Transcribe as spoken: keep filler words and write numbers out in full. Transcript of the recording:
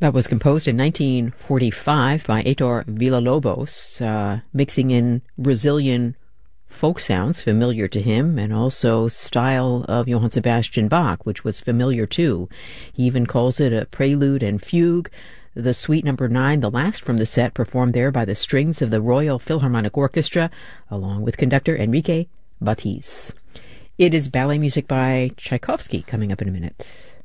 That was composed in nineteen forty-five by Heitor Villa-Lobos, uh, mixing in Brazilian folk sounds familiar to him and also style of Johann Sebastian Bach, which was familiar too. He even calls it a prelude and fugue. The Suite Number Nine, the last from the set, performed there by the strings of the Royal Philharmonic Orchestra, along with conductor Enrique Batiz. It is ballet music by Tchaikovsky coming up in a minute.